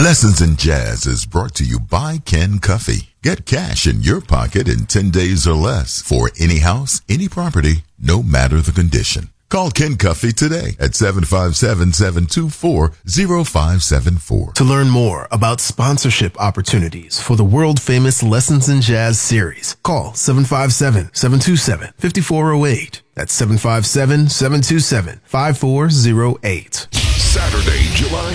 Lessons in Jazz is brought to you by Ken Cuffey. Get cash in your pocket in 10 days or less for any house, any property, no matter the condition. Call Ken Cuffey today at 757-724-0574. To learn more about sponsorship opportunities for the world-famous Lessons in Jazz series, call 757-727-5408. That's 757-727-5408. Saturday, July